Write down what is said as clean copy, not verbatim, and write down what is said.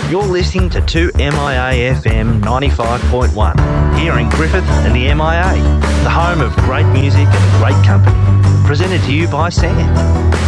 You're listening to 2MIA FM 95.1 here in Griffith and the MIA, the home of great music and great company. Presented to you by Sam.